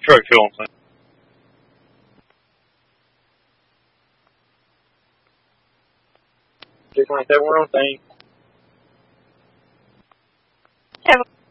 True, feel what I'm saying. 697, we're on thing. Have a